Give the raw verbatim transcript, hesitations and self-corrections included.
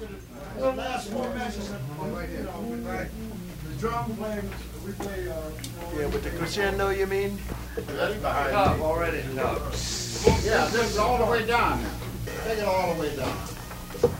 The last four matches, right here. Right. The drum playing, we play. Uh, yeah, with the crescendo, you mean? That's behind Up already. No. Yeah, this is all the way down now. Take it all the way down.